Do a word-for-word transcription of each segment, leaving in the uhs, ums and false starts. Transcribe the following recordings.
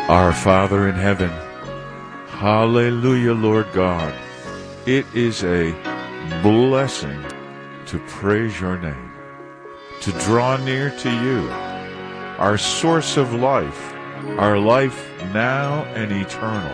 Our Father in heaven, hallelujah, Lord God. It is a blessing to praise your name, to draw near to you, our source of life, our life now and eternal.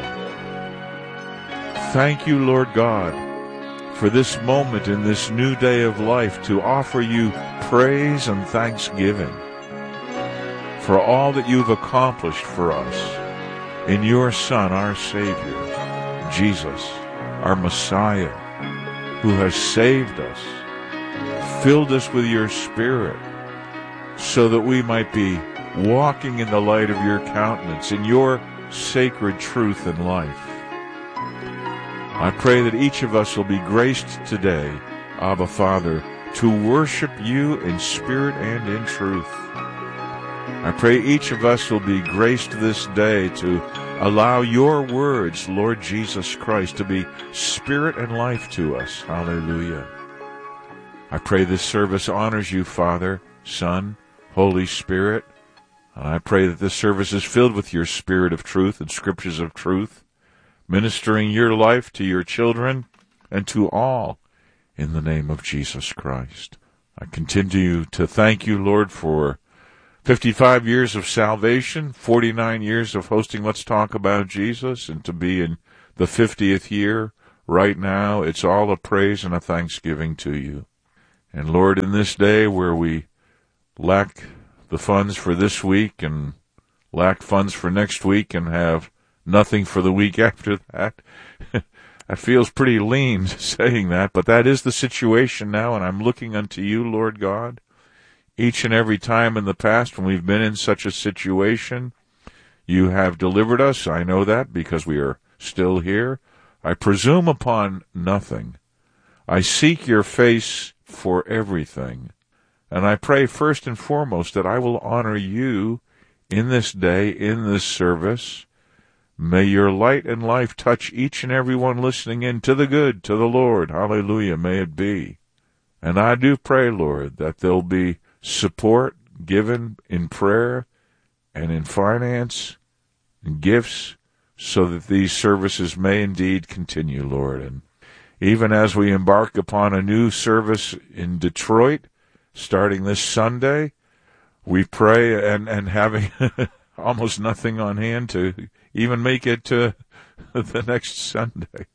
Thank you, Lord God, for this moment in this new day of life to offer you praise and thanksgiving for all that you've accomplished for us in your Son, our Savior, Jesus, our Messiah, who has saved us, filled us with your Spirit, so that we might be walking in the light of your countenance, in your sacred truth and life. I pray that each of us will be graced today, Abba Father, to worship you in spirit and in truth. I pray each of us will be graced this day to allow your words, Lord Jesus Christ, to be spirit and life to us. Hallelujah. I pray this service honors you, Father, Son, Holy Spirit. And I pray that this service is filled with your spirit of truth and scriptures of truth, ministering your life to your children and to all in the name of Jesus Christ. I continue to thank you, Lord, for fifty-five years of salvation, forty-nine years of hosting Let's Talk About Jesus, and to be in the fiftieth year right now. It's all a praise and a thanksgiving to you. And Lord, in this day where we lack the funds for this week and lack funds for next week and have nothing for the week after that, that feels pretty lean saying that, but that is the situation now, and I'm looking unto you, Lord God. Each and every time in the past when we've been in such a situation, you have delivered us. I know that because we are still here. I presume upon nothing. I seek your face for everything. And I pray first and foremost that I will honor you in this day, in this service. May your light and life touch each and every one listening in to the good, to the Lord. Hallelujah, may it be. And I do pray, Lord, that there'll be support given in prayer and in finance and gifts so that these services may indeed continue, Lord. And even as we embark upon a new service in Detroit, starting this Sunday, we pray, and, and having almost nothing on hand to even make it to the next Sunday.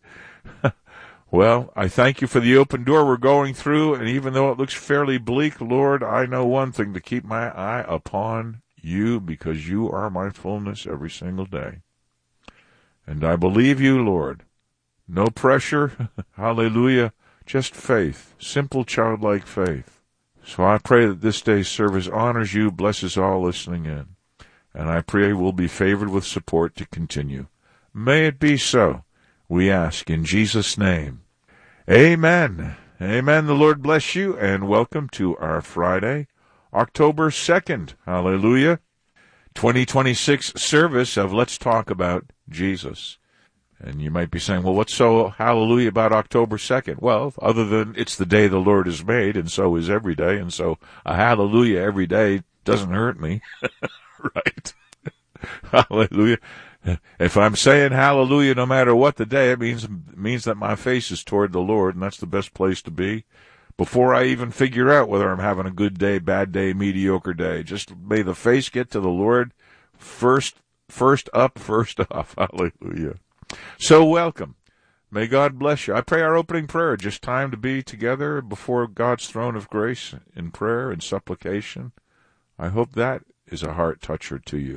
Well, I thank you for the open door we're going through, and even though it looks fairly bleak, Lord, I know one thing, to keep my eye upon you, because you are my fullness every single day. And I believe you, Lord. No pressure, hallelujah, just faith, simple childlike faith. So I pray that this day's service honors you, blesses all listening in, and I pray we'll be favored with support to continue. May it be so, we ask in Jesus' name. Amen. Amen. The Lord bless you, and welcome to our Friday, October second, hallelujah, twenty twenty-six service of Let's Talk About Jesus. And you might be saying, well, what's so hallelujah about October second? Well, other than it's the day the Lord has made, and so is every day, and so a hallelujah every day doesn't hurt me. Right? Hallelujah. If I'm saying hallelujah no matter what the day, it means, it means that my face is toward the Lord, and that's the best place to be. Before I even figure out whether I'm having a good day, bad day, mediocre day, just may the face get to the Lord first, first up, first off. Hallelujah. So welcome. May God bless you. I pray our opening prayer, just time to be together before God's throne of grace in prayer and supplication. I hope that is a heart toucher to you.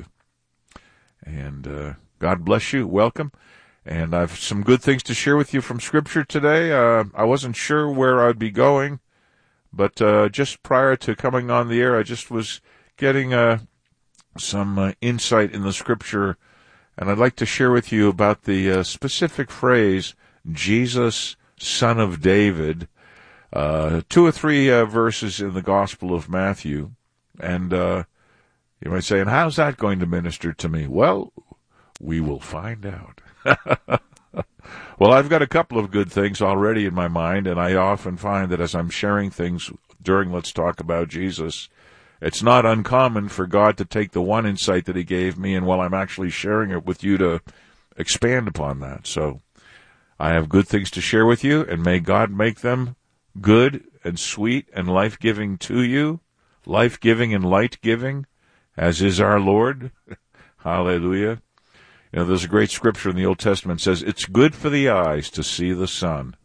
And uh, God bless you. Welcome. And I've some good things to share with you from Scripture today. Uh, I wasn't sure where I'd be going, but uh, just prior to coming on the air, I just was getting uh, some uh, insight in the Scripture. And I'd like to share with you about the uh, specific phrase, Jesus, Son of David, uh, two or three uh, verses in the Gospel of Matthew. And uh, you might say, and how's that going to minister to me? Well, we will find out. Well, I've got a couple of good things already in my mind, and I often find that as I'm sharing things during Let's Talk About Jesus, it's not uncommon for God to take the one insight that he gave me, and while I'm actually sharing it with you, to expand upon that. So I have good things to share with you, and may God make them good and sweet and life-giving to you, life-giving and light-giving, as is our Lord. Hallelujah. You know, there's a great scripture in the Old Testament that says, it's good for the eyes to see the sun.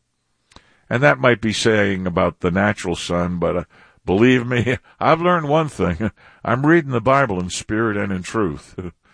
And that might be saying about the natural sun, but uh, believe me, I've learned one thing. I'm reading the Bible in spirit and in truth.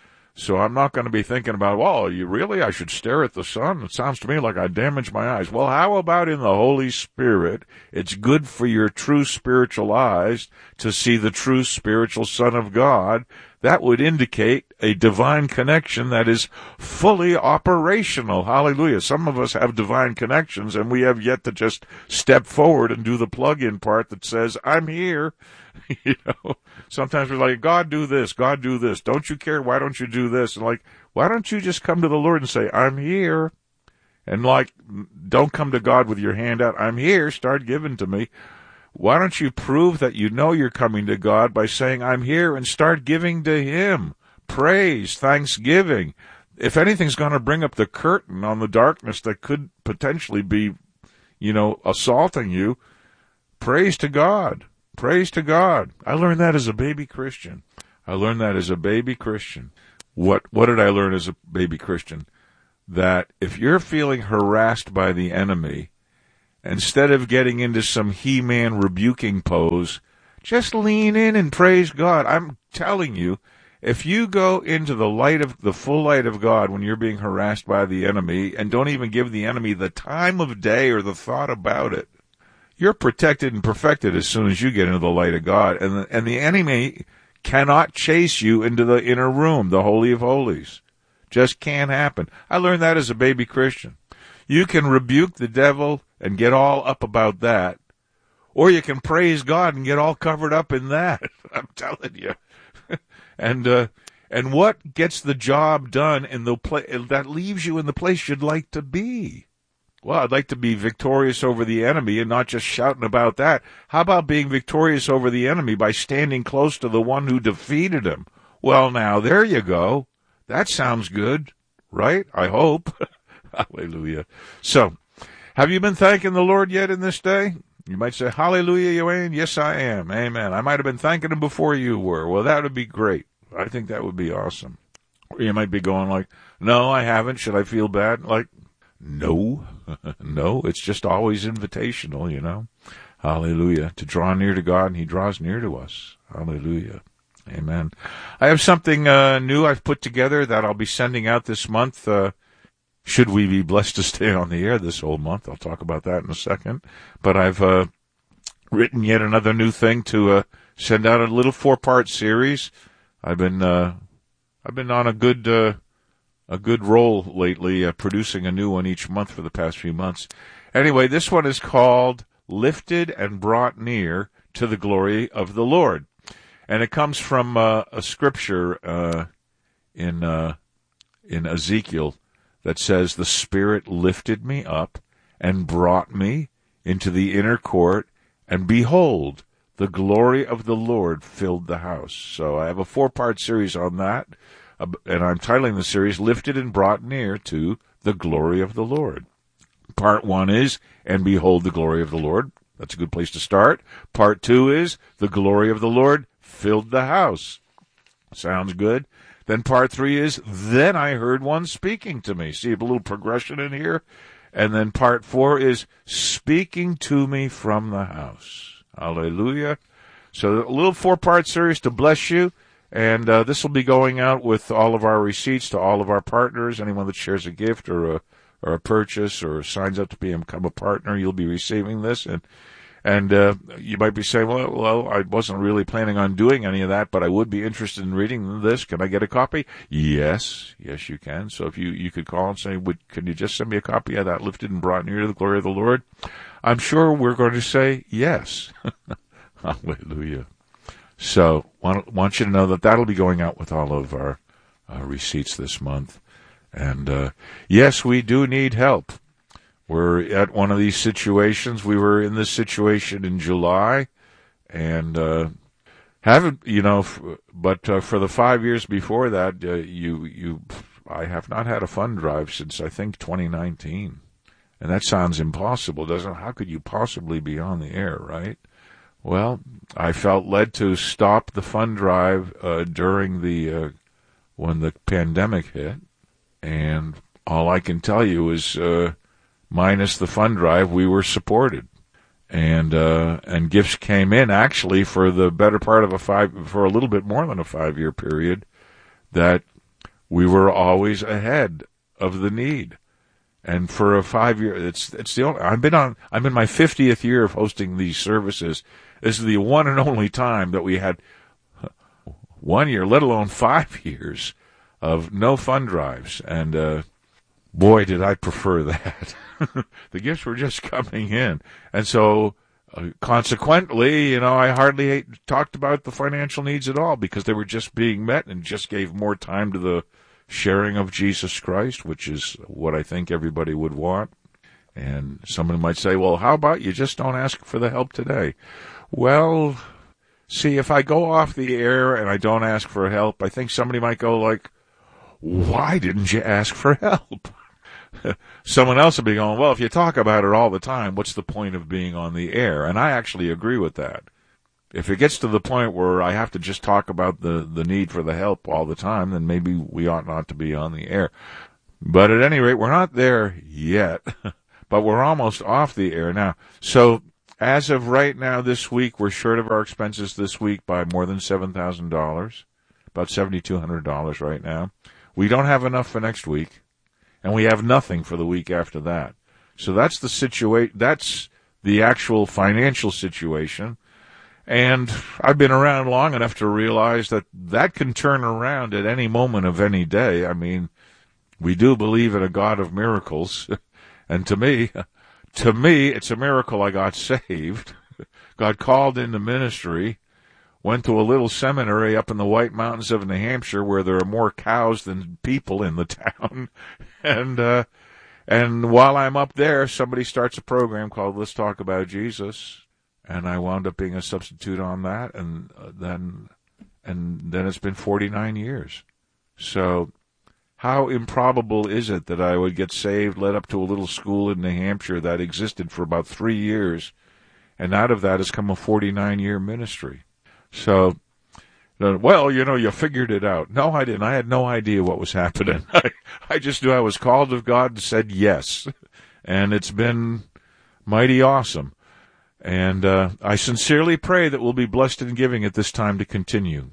So I'm not going to be thinking about, well, you really, I should stare at the sun? It sounds to me like I damage my eyes. Well, how about in the Holy Spirit? It's good for your true spiritual eyes to see the true spiritual Son of God. That would indicate a divine connection that is fully operational. Hallelujah. Some of us have divine connections, and we have yet to just step forward and do the plug-in part that says, I'm here. You know, sometimes we're like, God, do this, God, do this. Don't you care? Why don't you do this? And like, why don't you just come to the Lord and say, I'm here? And like, don't come to God with your hand out. I'm here. Start giving to me. Why don't you prove that you know you're coming to God by saying, I'm here, and start giving to him? Praise, thanksgiving. If anything's going to bring up the curtain on the darkness that could potentially be, you know, assaulting you, praise to God. Praise to God. I learned that as a baby Christian. I learned that as a baby Christian. What what did I learn as a baby Christian? That if you're feeling harassed by the enemy, instead of getting into some He-Man rebuking pose, just lean in and praise God. I'm telling you, if you go into the light of the full light of God when you're being harassed by the enemy, and don't even give the enemy the time of day or the thought about it, you're protected and perfected as soon as you get into the light of God. And the, and the enemy cannot chase you into the inner room, the Holy of Holies. Just can't happen. I learned that as a baby Christian. You can rebuke the devil and get all up about that, or you can praise God and get all covered up in that. I'm telling you. and uh, and what gets the job done in the pla- that leaves you in the place you'd like to be? Well, I'd like to be victorious over the enemy and not just shouting about that. How about being victorious over the enemy by standing close to the one who defeated him? Well, now, there you go. That sounds good, right? I hope. Hallelujah. So, have you been thanking the Lord yet in this day? You might say, hallelujah, Yoane. Yes, I am. Amen. I might have been thanking him before you were. Well, that would be great. I think that would be awesome. Or you might be going like, no, I haven't. Should I feel bad? Like, no, no, it's just always invitational, you know. Hallelujah. To draw near to God, and he draws near to us. Hallelujah. Amen. I have something uh, new I've put together that I'll be sending out this month. Uh, should we be blessed to stay on the air this whole month? I'll talk about that in a second. But I've uh, written yet another new thing to uh, send out, a little four-part series. I've been uh, I've been on a good uh, a good roll lately, uh, producing a new one each month for the past few months. Anyway, this one is called Lifted and Brought Near to the Glory of the Lord. And it comes from uh, a scripture uh, in uh, in Ezekiel that says, the Spirit lifted me up and brought me into the inner court, and behold, the glory of the Lord filled the house. So I have a four-part series on that. And I'm titling the series, Lifted and Brought Near to the Glory of the Lord. Part one is, and behold the glory of the Lord. That's a good place to start. Part two is, the glory of the Lord filled the house. Sounds good. Then part three is, then I heard one speaking to me. See a little progression in here? And then part four is, speaking to me from the house. Hallelujah. So a little four-part series to bless you. And uh, this will be going out with all of our receipts to all of our partners. Anyone that shares a gift or a or a purchase or signs up to become a partner, you'll be receiving this. And and uh, you might be saying, well, well, I wasn't really planning on doing any of that, but I would be interested in reading this. Can I get a copy? Yes, yes, you can. So if you, you could call and say, would, can you just send me a copy of that, Lifted and Brought Near to the Glory of the Lord? I'm sure we're going to say yes. Hallelujah. So, want, want you to know that that'll be going out with all of our uh, receipts this month. And, uh, yes, we do need help. We're at one of these situations. We were in this situation in July and uh, Haven't, you know, f- but uh, for the five years before that, uh, you, you, I have not had a fund drive since, I think, twenty nineteen. And that sounds impossible, doesn't it? How could you possibly be on the air, right? Well, I felt led to stop the fund drive uh, during the, uh, when the pandemic hit. And all I can tell you is, uh, minus the fund drive, we were supported. And uh, and gifts came in actually for the better part of a five, for a little bit more than a five-year period, that we were always ahead of the need. And for a five-year, it's it's the only, I've been on, I'm in my fiftieth year of hosting these services. This is the one and only time that we had one year, let alone five years, of no fund drives. And uh, boy, did I prefer that. The gifts were just coming in. And so, uh, consequently, you know, I hardly ate, talked about the financial needs at all because they were just being met and just gave more time to the sharing of Jesus Christ, which is what I think everybody would want. And someone might say, well, how about you just don't ask for the help today? Well, see, if I go off the air and I don't ask for help, I think somebody might go like, why didn't you ask for help? Someone else will be going, well, if you talk about it all the time, what's the point of being on the air? And I actually agree with that. If it gets to the point where I have to just talk about the, the need for the help all the time, then maybe we ought not to be on the air. But at any rate, we're not there yet, but we're almost off the air now. So as of right now this week, we're short of our expenses this week by more than seven thousand dollars, about seven thousand two hundred dollars right now. We don't have enough for next week. And we have nothing for the week after that. So that's the situation. That's the actual financial situation. And I've been around long enough to realize that that can turn around at any moment of any day. I mean, we do believe in a God of miracles. And to me, to me, it's a miracle I got saved. Got called into ministry. Went to a little seminary up in the White Mountains of New Hampshire where there are more cows than people in the town. And uh, and while I'm up there, somebody starts a program called Let's Talk About Jesus. And I wound up being a substitute on that. And uh, then and then it's been forty-nine years. So how improbable is it that I would get saved, led up to a little school in New Hampshire that existed for about three years. And out of that has come a forty-nine-year ministry. So, well, you know, you figured it out. No, I didn't. I had no idea what was happening. I, I just knew I was called of God and said yes. And it's been mighty awesome. And uh, I sincerely pray that we'll be blessed in giving at this time to continue.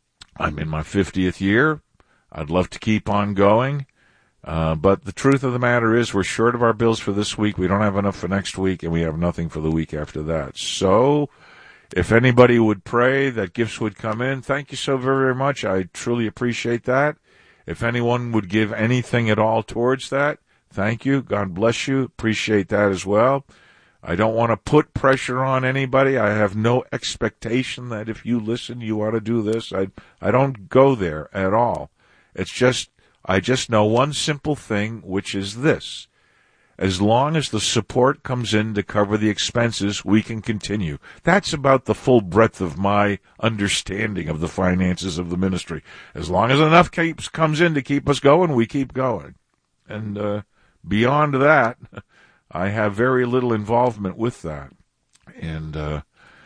I'm in my fiftieth year. I'd love to keep on going. Uh, but the truth of the matter is we're short of our bills for this week. We don't have enough for next week, and we have nothing for the week after that. So if anybody would pray that gifts would come in, thank you so very, very much. I truly appreciate that. If anyone would give anything at all towards that, thank you. God bless you. Appreciate that as well. I don't want to put pressure on anybody. I have no expectation that if you listen, you ought to do this. I I don't go there at all. It's just, I just know one simple thing, which is this. As long as the support comes in to cover the expenses, we can continue. That's about the full breadth of my understanding of the finances of the ministry. As long as enough keeps, comes in to keep us going, we keep going. And uh, beyond that, I have very little involvement with that. And uh,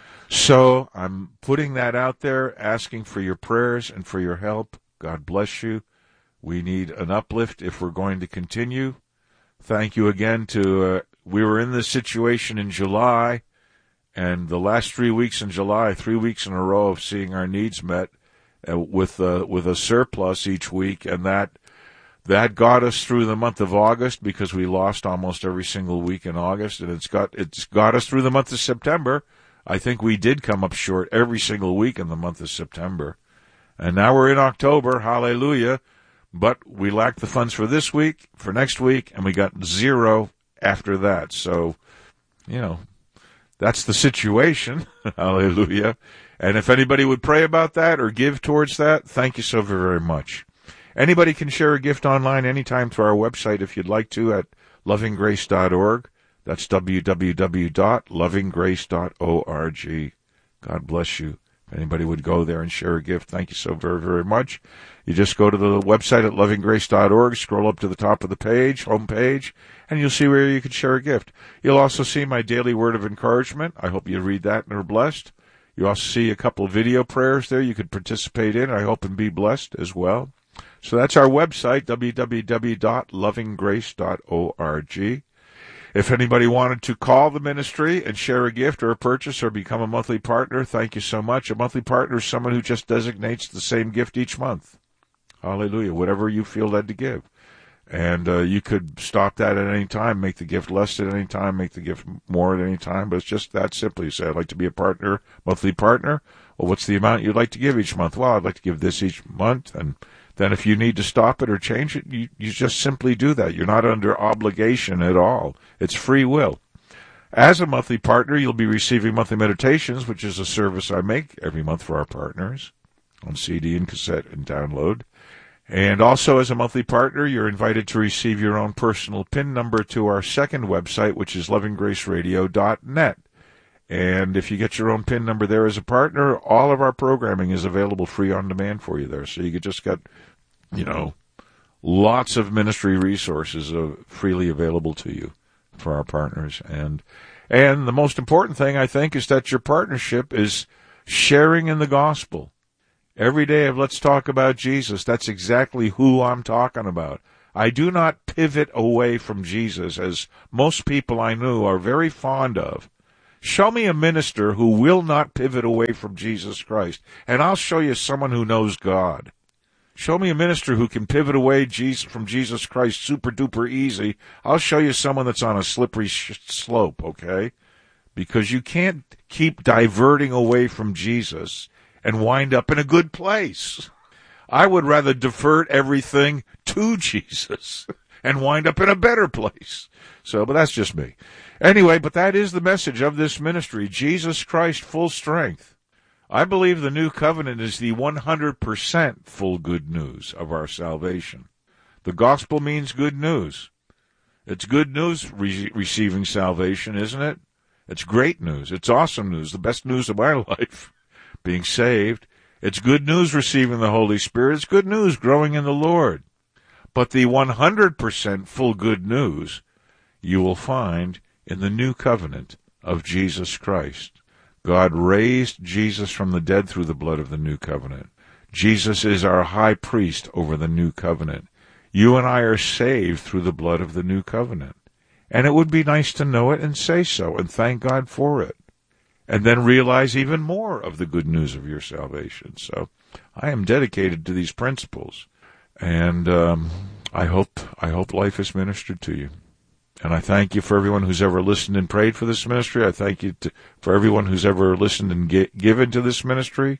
so I'm putting that out there, asking for your prayers and for your help. God bless you. We need an uplift if we're going to continue. Thank you again to, uh, we were in this situation in July, and the last three weeks in July, three weeks in a row of seeing our needs met uh, with, uh, with a surplus each week, and that, that got us through the month of August because we lost almost every single week in August, and it's got, it's got us through the month of September. I think we did come up short every single week in the month of September. And now we're in October, hallelujah. But we lacked the funds for this week, for next week, and we got zero after that. So, you know, that's the situation. Hallelujah. And if anybody would pray about that or give towards that, thank you so very, very much. Anybody can share a gift online anytime through our website if you'd like to at loving grace dot org. That's w w w dot loving grace dot org. God bless you. If anybody would go there and share a gift, thank you so very, very much. You just go to the website at loving grace dot org, scroll up to the top of the page, home page, and you'll see where you can share a gift. You'll also see my daily word of encouragement. I hope you read that and are blessed. You also see a couple of video prayers there you could participate in, I hope, and be blessed as well. So that's our website, w w w dot loving grace dot org. If anybody wanted to call the ministry and share a gift or a purchase or become a monthly partner, thank you so much. A monthly partner is someone who just designates the same gift each month. Hallelujah. Whatever you feel led to give. And uh, you could stop that at any time, make the gift less at any time, make the gift more at any time, but it's just that simple. You say, I'd like to be a partner, monthly partner. Well, what's the amount you'd like to give each month? Well, I'd like to give this each month, and then if you need to stop it or change it, you, you just simply do that. You're not under obligation at all. It's free will. As a monthly partner, you'll be receiving monthly meditations, which is a service I make every month for our partners on C D and cassette and download. And also as a monthly partner, you're invited to receive your own personal PIN number to our second website, which is loving grace radio dot net. And if you get your own PIN number there as a partner, all of our programming is available free on demand for you there. So you could just get, you know, lots of ministry resources uh, freely available to you for our partners. And and the most important thing, I think, is that your partnership is sharing in the gospel. Every day of Let's Talk About Jesus, that's exactly who I'm talking about. I do not pivot away from Jesus, as most people I know are very fond of. Show me a minister who will not pivot away from Jesus Christ, and I'll show you someone who knows God. Show me a minister who can pivot away Jesus, from Jesus Christ super-duper easy. I'll show you someone that's on a slippery sh- slope, okay? Because you can't keep diverting away from Jesus and wind up in a good place. I would rather divert everything to Jesus and wind up in a better place. So, but that's just me. Anyway, but that is the message of this ministry, Jesus Christ full strength. I believe the new covenant is the one hundred percent full good news of our salvation. The gospel means good news. It's good news re- receiving salvation, isn't it? It's great news. It's awesome news, the best news of my life. Being saved. It's good news receiving the Holy Spirit. It's good news growing in the Lord. But the one hundred percent full good news you will find in the new covenant of Jesus Christ. God raised Jesus from the dead through the blood of the new covenant. Jesus is our high priest over the new covenant. You and I are saved through the blood of the new covenant. And it would be nice to know it and say so and thank God for it. And then realize even more of the good news of your salvation. So I am dedicated to these principles, and um, I hope I hope life is ministered to you. And I thank you for everyone who's ever listened and prayed for this ministry. I thank you to, for everyone who's ever listened and get, given to this ministry.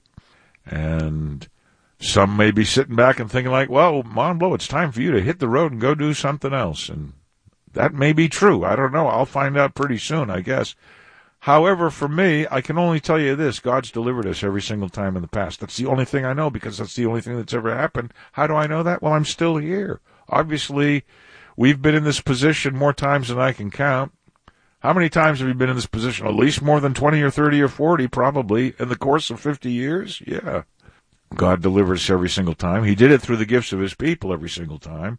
And some may be sitting back and thinking like, well, Monblow, it's time for you to hit the road and go do something else. And that may be true. I don't know. I'll find out pretty soon, I guess. However, for me, I can only tell you this. God's delivered us every single time in the past. That's the only thing I know, because that's the only thing that's ever happened. How do I know that? Well, I'm still here. Obviously, we've been in this position more times than I can count. How many times have you been in this position? At least more than twenty or thirty or forty, probably, in the course of fifty years? Yeah. God delivered us every single time. He did it through the gifts of his people every single time.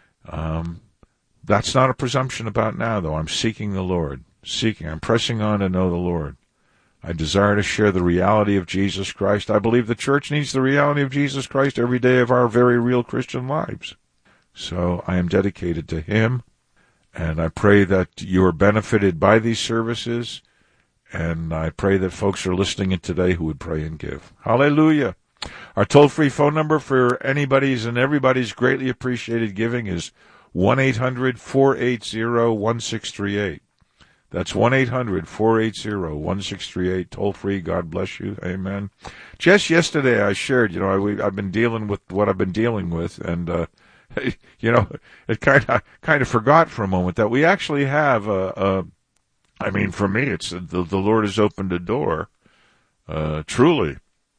Um, that's not a presumption about now, though. I'm seeking the Lord. Seeking. I'm pressing on to know the Lord. I desire to share the reality of Jesus Christ. I believe the church needs the reality of Jesus Christ every day of our very real Christian lives. So I am dedicated to him, and I pray that you are benefited by these services, and I pray that folks are listening in today who would pray and give. Hallelujah. Our toll-free phone number for anybody's and everybody's greatly appreciated giving is one eight hundred four eight zero one six three eight. That's one eight hundred four eight zero one six three eight, toll free. God bless you. Amen. Just yesterday I shared, you know, I, I've been dealing with what I've been dealing with, and, uh, you know, it kind of, kind of forgot for a moment that we actually have a, a I mean, for me, it's the, the Lord has opened a door, uh, truly.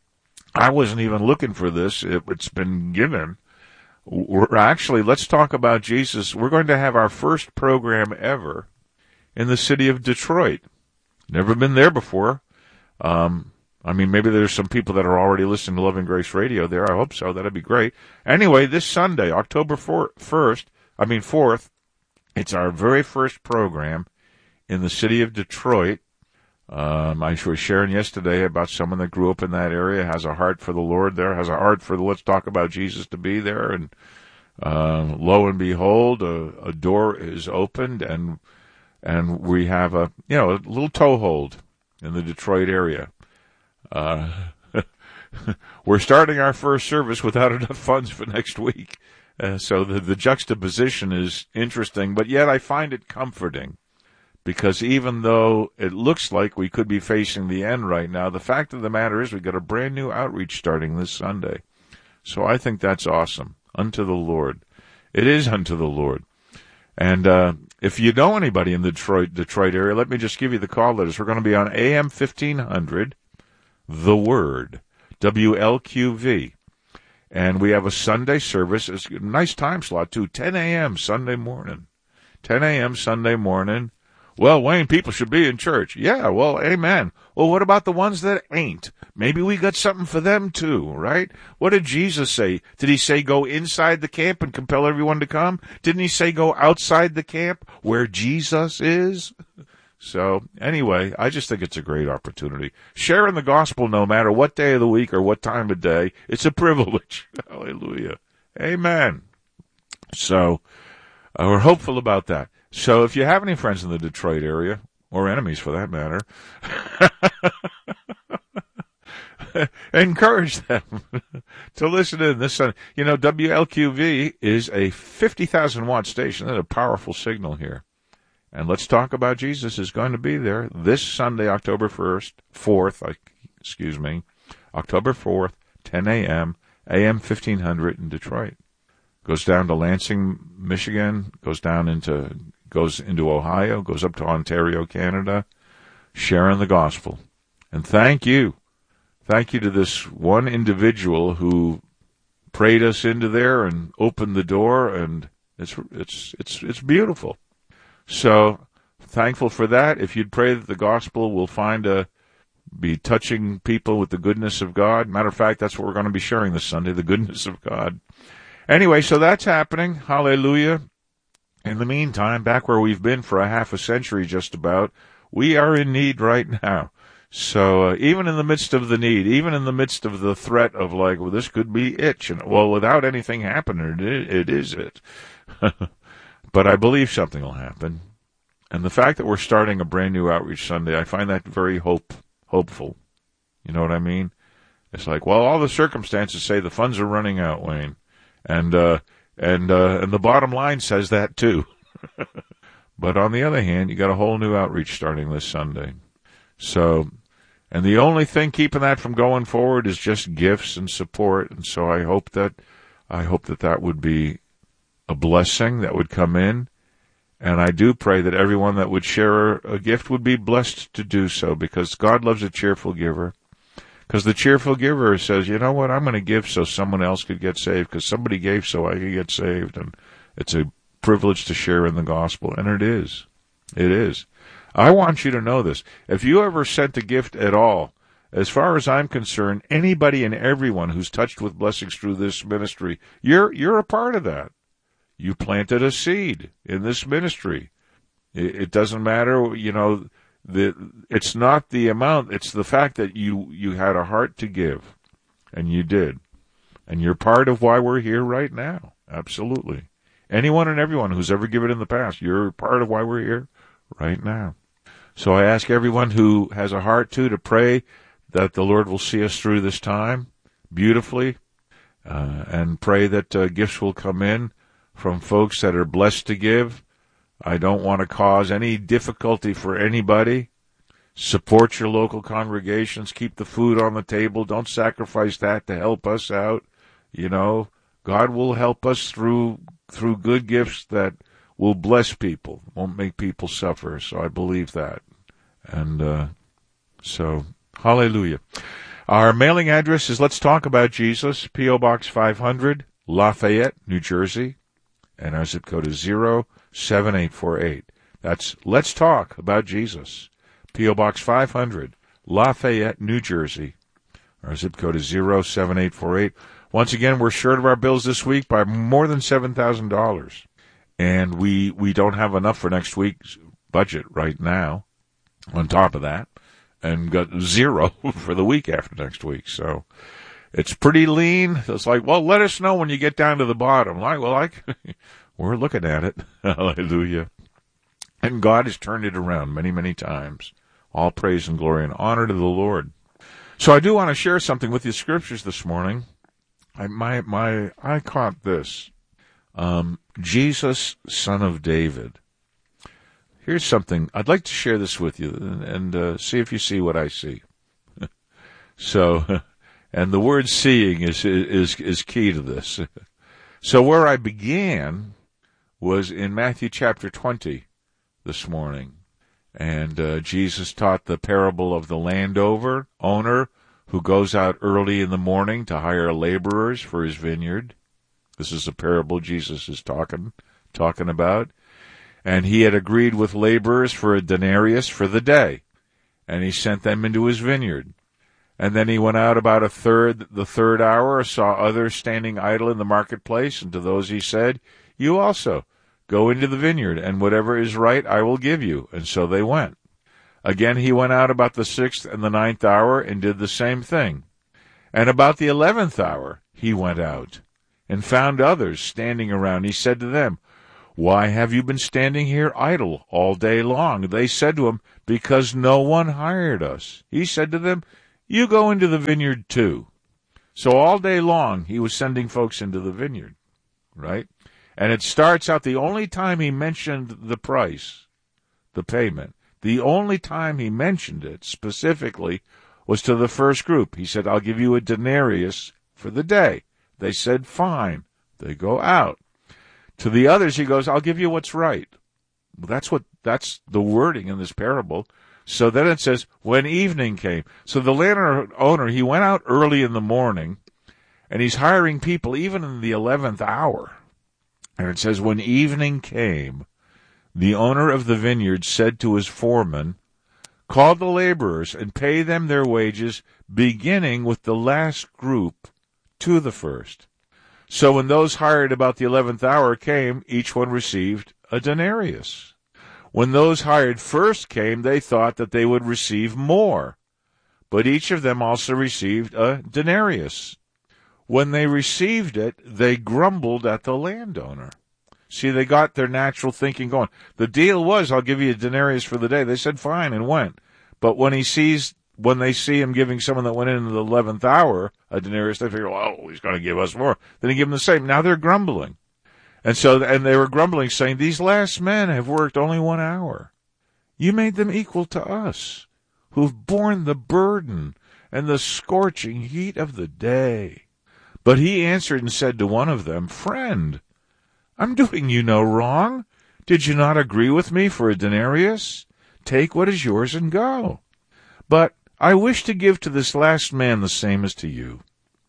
I wasn't even looking for this. It, it's been given. We're actually, let's talk about Jesus. We're going to have our first program ever in the city of Detroit. Never been there before. Um, I mean, maybe there's some people that are already listening to Loving Grace Radio there. I hope so. That'd be great. Anyway, this Sunday, October first, I mean fourth, it's our very first program in the city of Detroit. Um, I was sharing yesterday about someone that grew up in that area, has a heart for the Lord there, has a heart for the Let's Talk About Jesus to be there, and uh, lo and behold, a, a door is opened, and and we have a you know a little toehold in the Detroit area. Uh, we're starting our first service without enough funds for next week, uh, so the the juxtaposition is interesting, but yet I find it comforting. Because even though it looks like we could be facing the end right now, the fact of the matter is we've got a brand new outreach starting this Sunday. So I think that's awesome. Unto the Lord. It is unto the Lord. And uh, if you know anybody in the Detroit, Detroit area, let me just give you the call letters. We're going to be on A M fifteen hundred, The Word, W L Q V. And we have a Sunday service. It's a nice time slot, too, ten a.m. Sunday morning. ten a.m. Sunday morning. Well, Wayne, people should be in church. Yeah, well, amen. Well, what about the ones that ain't? Maybe we got something for them too, right? What did Jesus say? Did he say go inside the camp and compel everyone to come? Didn't he say go outside the camp where Jesus is? So, anyway, I just think it's a great opportunity. Sharing the gospel no matter what day of the week or what time of day, it's a privilege. Hallelujah. Amen. So, uh, we're hopeful about that. So if you have any friends in the Detroit area, or enemies for that matter, encourage them to listen in this Sunday. You know, W L Q V is a fifty thousand watt station. That's a powerful signal here. And Let's Talk About Jesus is going to be there this Sunday, October first, fourth, excuse me, October fourth, ten a.m., A M fifteen hundred in Detroit. Goes down to Lansing, Michigan, goes down into... goes into Ohio, goes up to Ontario, Canada, sharing the gospel. And thank you. Thank you to this one individual who prayed us into there and opened the door, and it's it's it's it's beautiful. So thankful for that. If you'd pray that the gospel will find a be touching people with the goodness of God. Matter of fact, that's what we're going to be sharing this Sunday, the goodness of God. Anyway, so that's happening. Hallelujah. In the meantime, back where we've been for a half a century just about, we are in need right now. So uh, even in the midst of the need, even in the midst of the threat of like, well, this could be it, you know, well, without anything happening, it, it is it. But I believe something will happen. And the fact that we're starting a brand new Outreach Sunday, I find that very hope hopeful. You know what I mean? It's like, well, all the circumstances say the funds are running out, Wayne. And, uh, And uh, and the bottom line says that too. But on the other hand, you got a whole new outreach starting this Sunday. So, and the only thing keeping that from going forward is just gifts and support. And so I hope that I hope that that would be a blessing that would come in. And I do pray that everyone that would share a gift would be blessed to do so, because God loves a cheerful giver. Because the cheerful giver says, you know what, I'm going to give so someone else could get saved, because somebody gave so I could get saved. And it's a privilege to share in the gospel, and it is. It is. I want you to know this. If you ever sent a gift at all, as far as I'm concerned, anybody and everyone who's touched with blessings through this ministry, you're you're a part of that. You planted a seed in this ministry. It, it doesn't matter, you know, The, it's not the amount, it's the fact that you, you had a heart to give, and you did. And you're part of why we're here right now. Absolutely. Anyone and everyone who's ever given in the past, you're part of why we're here right now. So I ask everyone who has a heart to, to pray that the Lord will see us through this time beautifully, uh, and pray that uh, gifts will come in from folks that are blessed to give. I don't want to cause any difficulty for anybody. Support your local congregations. Keep the food on the table. Don't sacrifice that to help us out. You know, God will help us through through good gifts that will bless people, won't make people suffer. So I believe that. And uh, so, hallelujah. Our mailing address is Let's Talk About Jesus, P O. Box five hundred, Lafayette, New Jersey. And our zip code is zero seven eight four eight. That's Let's Talk About Jesus, P O. Box five hundred, Lafayette, New Jersey. Our zip code is zero seven eight four eight. Once again, we're short of our bills this week by more than seven thousand dollars. And we, we don't have enough for next week's budget right now, on top of that, and got zero for the week after next week. So it's pretty lean. It's like, well, let us know when you get down to the bottom. Like, well, like, we're looking at it. Hallelujah. And God has turned it around many, many times. All praise and glory and honor to the Lord. So I do want to share something with you, scriptures this morning. I, my, my, I caught this. Um, Jesus, son of David. Here's something. I'd like to share this with you and, and uh, see if you see what I see. So, and the word seeing is, is, is key to this. So where I began was in Matthew chapter twenty this morning. And uh, Jesus taught the parable of the landowner owner who goes out early in the morning to hire laborers for his vineyard. This is a parable Jesus is talking talking about. And he had agreed with laborers for a denarius for the day. And he sent them into his vineyard. And then he went out about a third, the third hour, saw others standing idle in the marketplace. And to those he said, you also go into the vineyard, and whatever is right I will give you. And so they went. Again he went out about the sixth and the ninth hour and did the same thing. And about the eleventh hour he went out and found others standing around. He said to them, why have you been standing here idle all day long? They said to him, because no one hired us. He said to them, you go into the vineyard too. So all day long he was sending folks into the vineyard, right? And it starts out, the only time he mentioned the price, the payment, the only time he mentioned it specifically was to the first group. He said, I'll give you a denarius for the day. They said, fine. They go out. To the others, he goes, I'll give you what's right. Well, that's what, that's the wording in this parable. So then it says, when evening came. So the landowner, he went out early in the morning, and he's hiring people even in the eleventh hour. And it says, when evening came, the owner of the vineyard said to his foreman, call the laborers and pay them their wages, beginning with the last group to the first. So when those hired about the eleventh hour came, each one received a denarius. When those hired first came, they thought that they would receive more, but each of them also received a denarius. When they received it, they grumbled at the landowner. See, they got their natural thinking going. The deal was, I'll give you a denarius for the day. They said fine and went. But when he sees When they see him giving someone that went in in the eleventh hour a denarius, they figure, well, he's going to give us more. Then he give them the same. Now they're grumbling. And so, and they were grumbling, saying, these last men have worked only one hour. You made them equal to us, who've borne the burden and the scorching heat of the day. But he answered and said to one of them, friend, I'm doing you no wrong. Did you not agree with me for a denarius? Take what is yours and go. But I wish to give to this last man the same as to you.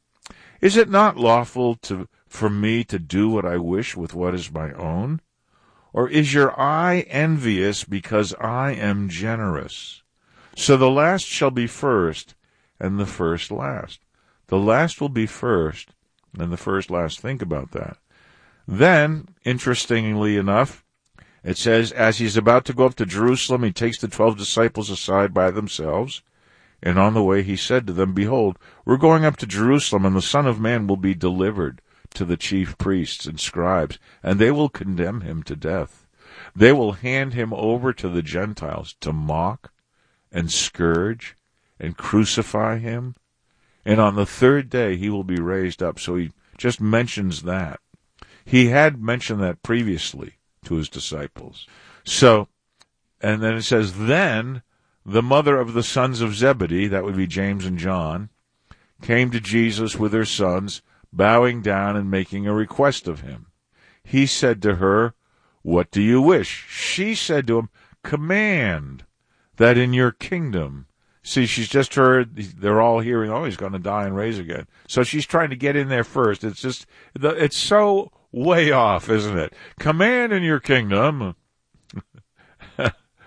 Is it not lawful to, for me to do what I wish with what is my own? Or is your eye envious because I am generous? So the last shall be first, and the first last. The last will be first, and the first last. Think about that. Then, interestingly enough, it says, as he's about to go up to Jerusalem, he takes the twelve disciples aside by themselves, and on the way he said to them, behold, we're going up to Jerusalem, and the Son of Man will be delivered to the chief priests and scribes, and they will condemn him to death. They will hand him over to the Gentiles to mock and scourge and crucify him, and on the third day he will be raised up. So he just mentions that. He had mentioned that previously to his disciples. So, and then it says, then the mother of the sons of Zebedee, that would be James and John, came to Jesus with her sons, bowing down and making a request of him. He said to her, what do you wish? She said to him, command that in your kingdom. See, she's just heard, they're all hearing, oh, he's going to die and raise again. So she's trying to get in there first. It's just, it's so way off, isn't it? Command in your kingdom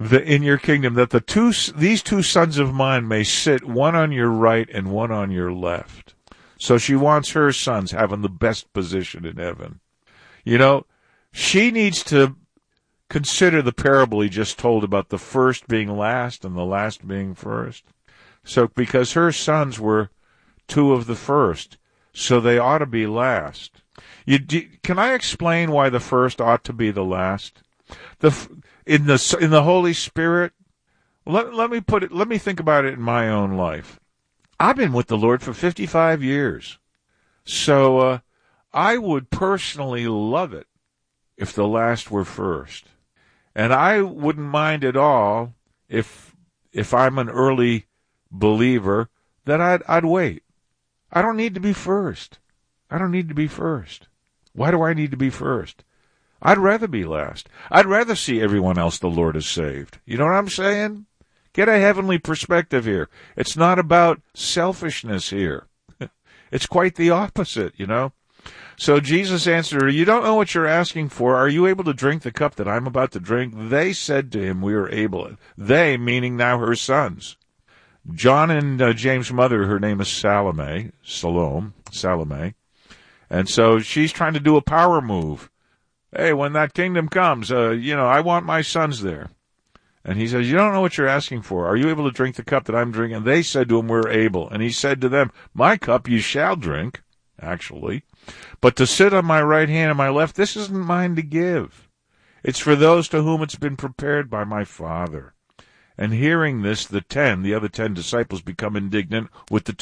the, in your kingdom, that the two, these two sons of mine may sit, one on your right and one on your left. So she wants her sons having the best position in heaven. You know, she needs to consider the parable he just told about the first being last and the last being first. So, because her sons were two of the first, so they ought to be last. You, can I explain why the first ought to be the last? The in the in the Holy Spirit. Let let me put it. Let me think about it in my own life. I've been with the Lord for fifty-five years, so uh, I would personally love it if the last were first, and I wouldn't mind at all if if I'm an early believer that I'd I'd wait. I don't need to be first. I don't need to be first. Why do I need to be first? I'd rather be last. I'd rather see everyone else the Lord has saved. You know what I'm saying? Get a heavenly perspective here. It's not about selfishness here. It's quite the opposite, you know. So Jesus answered her, you don't know what you're asking for. Are you able to drink the cup that I'm about to drink? They said to him, we are able. They, meaning now her sons. John and uh, James' mother, her name is Salome, Salome, Salome. And so she's trying to do a power move. Hey, when that kingdom comes, uh, you know, I want my sons there. And he says, you don't know what you're asking for. Are you able to drink the cup that I'm drinking? And they said to him, we're able. And he said to them, my cup you shall drink, actually. But to sit on my right hand and my left, this isn't mine to give. It's for those to whom it's been prepared by my Father. And hearing this, the ten, the other ten disciples become indignant with the two